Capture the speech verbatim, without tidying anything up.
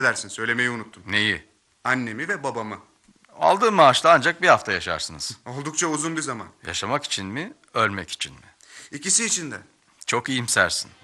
Dersin, söylemeyi unuttum. Neyi? Annemi ve babamı. Aldığım maaşla ancak bir hafta yaşarsınız. Oldukça uzun bir zaman. Yaşamak için mi, ölmek için mi? İkisi için de. Çok iyimsersin.